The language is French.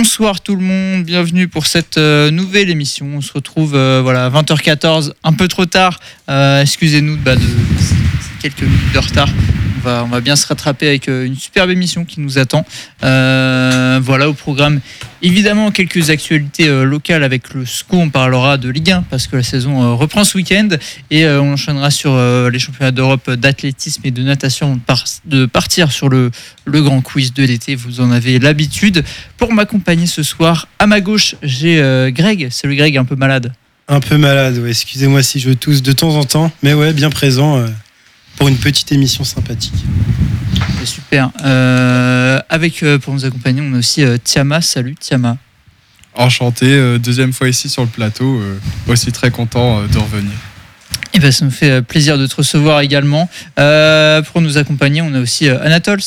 Bonsoir tout le monde, bienvenue pour cette nouvelle émission. On se retrouve à 20h14, un peu trop tard. Excusez-nous de quelques minutes de retard. On va bien se rattraper avec une superbe émission qui nous attend. Au programme, évidemment, quelques actualités locales avec le SCO. On parlera de Ligue 1 parce que la saison reprend ce week-end. Et on enchaînera sur les championnats d'Europe d'athlétisme et de natation de partir sur le grand quiz de l'été. Vous en avez l'habitude. Pour m'accompagner ce soir, à ma gauche, j'ai Greg. Salut Greg, un peu malade. Un peu malade, ouais. Excusez-moi si je tousse de temps en temps. Mais ouais, bien présent. Pour une petite émission sympathique. C'est super. Pour nous accompagner, on a aussi Tiama. Salut Tiama. Enchanté, deuxième fois ici sur le plateau, aussi très content de revenir. Et ça nous fait plaisir de te recevoir également. Pour nous accompagner, on a aussi Anatole.